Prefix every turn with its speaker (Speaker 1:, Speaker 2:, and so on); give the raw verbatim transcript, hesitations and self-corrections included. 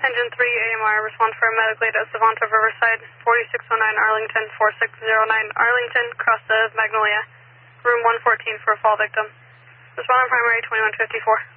Speaker 1: Engine three A M R, respond for medically to Savanta Riverside, forty-six oh nine Arlington, forty-six oh nine Arlington, cross the Magnolia, room one fourteen for a fall victim. Respond on primary twenty-one fifty-four.